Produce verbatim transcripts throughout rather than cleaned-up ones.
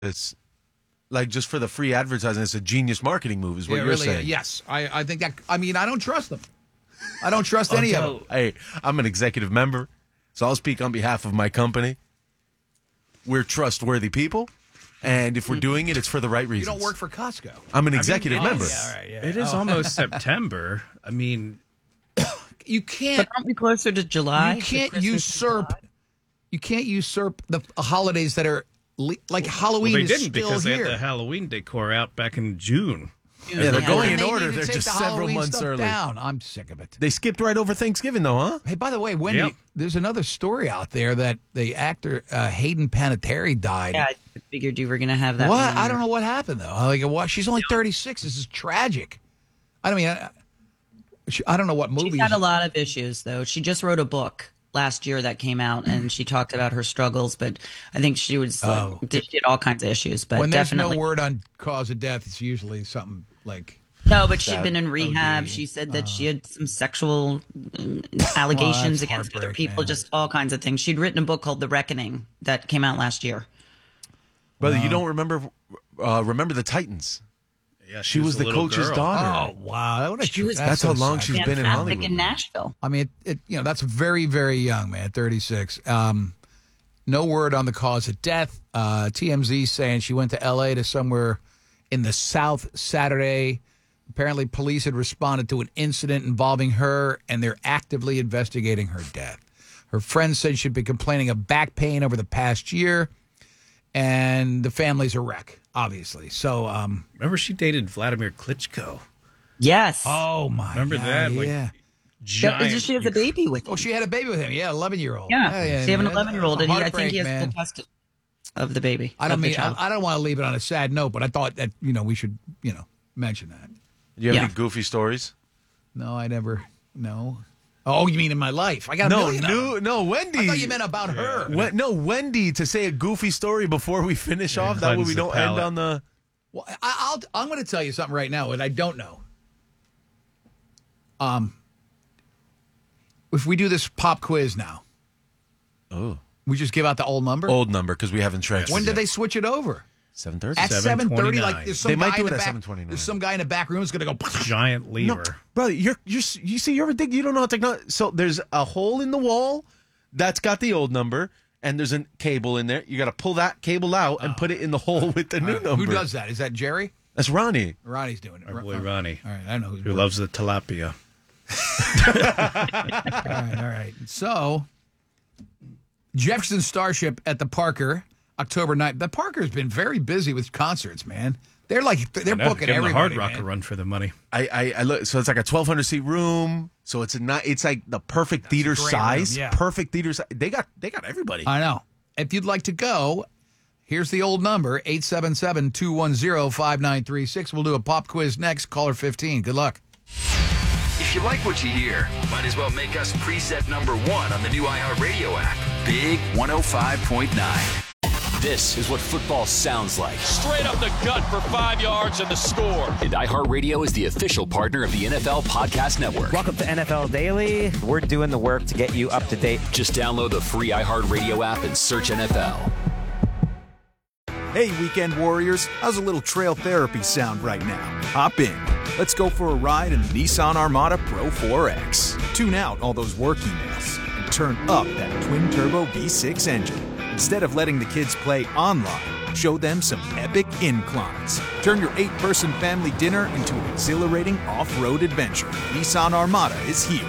It's like just for the free advertising. It's a genius marketing move, is what Yeah, you're really, saying. Yes, I, I think that. I mean, I don't trust them. I don't trust any of them. Hey, I'm an executive member, so I'll speak on behalf of my company. We're trustworthy people, and if we're doing it, it's for the right reasons. You don't work for Costco. I'm an executive I mean, member. Yeah, all right, yeah. It is Oh. almost September. I mean, You can't. But aren't we closer to July? You can't To Christmas usurp. July? You can't usurp the holidays that are le- like Halloween. well, they is didn't still because they here. had the Halloween decor out back in June. Yeah, they're Yeah. going And in they order. need to They're take just the several Halloween months stuff early. down. I'm sick of it. They skipped right over Thanksgiving, though, huh? Hey, by the way, Wendy, Yep. there's another story out there that the actor uh, Hayden Panettiere died. Yeah, I figured you were going to have that. What? one. I don't know what happened though. Like, what? She's only thirty-six. This is tragic. I don't mean, I, she- I don't know what movies. She's had a lot of issues, though. She just wrote a book last year that came out, and she talked about her struggles. But I think she was like, Oh. did, did all kinds of issues. But when there's definitely no word on cause of death, it's usually something like. no. But she'd that been in rehab. O D. She said that she had some sexual um, allegations that's against other heartbreak, people, man. just all kinds of things. She'd written a book called The Reckoning that came out last year. Brother, you don't remember uh, remember the Titans. Yeah, She was a the little coach's girl. daughter. Oh wow! What a She was- that's That's so how long sad. she's been in Fantastic Hollywood. in Nashville. I mean, it, it you know that's very very young, man. thirty-six. Um, no word on the cause of death. Uh, T M Z saying she went to L A to somewhere in the South Saturday. Apparently, police had responded to an incident involving her, and they're actively investigating her death. Her friend said she'd been complaining of back pain over the past year, and the family's a wreck, obviously. So, um, Remember, she dated Vladimir Klitschko. Yes. oh my, Remember God, that? Like, yeah. Giant. Yeah, she has a baby with him. Oh, she had a baby with him. Yeah, eleven-year-old. Yeah, she have an man. eleven-year-old, and he, I think Heartbreak, he has man. full custody of the baby. I don't of the mean I, child. I don't want to leave it on a sad note, but I thought that you know we should you know mention that. Do you have Yeah. any goofy stories? No, I never. No. Oh, you mean in my life? I got a No, million. of no, them. no, Wendy. I thought you meant about her. Wen- no, Wendy, to say a goofy story before we finish off. That way cleanse we the don't end palate. on the. Well, I, I'll. I'm going to tell you something right now, and I don't know. Um, if we do this pop quiz now, Oh. we just give out the old number. Old number because we haven't transferred. When did they switch it over? Seven thirty. At seven thirty, like there's some They might guy do in it the at back. seven twenty-nine. There's some guy in the back room who's going to go. Giant lever. No, brother, you're you're you see you're ridiculous. You don't know how technology. So there's a hole in the wall that's got the old number, and there's a cable in there. You got to pull that cable out and put it in the hole with the new number. Who does that? Is that Jerry? That's Ronnie. Ronnie's doing it. Our boy All Ronnie, right, I know who's who loves the tilapia. All right, all right. So, Jefferson Starship at the Parker, October ninth. The Parker's been very busy with concerts, man. They're like they're Yeah, booking give him the everybody. Hard Rock man. a run for the money. I, I, I look. So it's like a twelve hundred seat room. So it's a not. It's like the perfect theater great size. room, yeah. Perfect theater size. They got they got everybody. I know. If you'd like to go, here's the old number, eight seven seven, two one zero, five nine three six. We'll do a pop quiz next. Caller fifteen. Good luck. If you like what you hear, might as well make us preset number one on the new iHeartRadio app. Big one oh five point nine. This is what football sounds like. Straight up the gut for five yards and the score. And iHeartRadio is the official partner of the N F L Podcast Network. Welcome to N F L Daily. We're doing the work to get you up to date. Just download the free iHeartRadio app and search N F L. Hey, Weekend Warriors, how's a little trail therapy sound right now? Hop in. Let's go for a ride in the Nissan Armada Pro four X. Tune out all those work emails and turn up that twin-turbo V six engine. Instead of letting the kids play online, show them some epic inclines. Turn your eight-person family dinner into an exhilarating off-road adventure. Nissan Armada is here.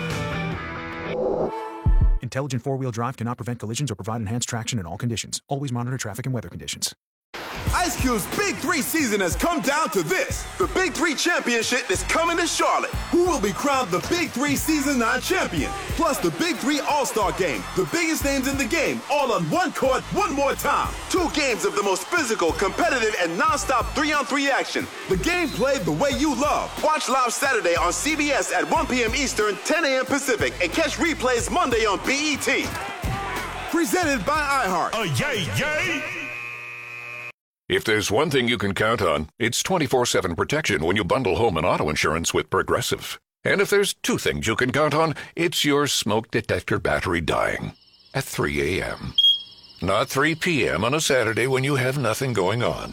Intelligent four-wheel drive cannot prevent collisions or provide enhanced traction in all conditions. Always monitor traffic and weather conditions. Ice Cube's Big Three season has come down to this. The Big Three Championship is coming to Charlotte. Who will be crowned the Big Three Season nine champion? Plus the Big Three All-Star Game. The biggest names in the game, all on one court, one more time. Two games of the most physical, competitive, and non-stop three-on-three action. The game played the way you love. Watch live Saturday on C B S at one p.m. Eastern, ten a.m. Pacific, and catch replays Monday on B E T. Presented by iHeart. Oh, yay, yay! If there's one thing you can count on, it's twenty-four seven protection when you bundle home and auto insurance with Progressive. And if there's two things you can count on, it's your smoke detector battery dying at three a.m. Not three p.m. on a Saturday when you have nothing going on.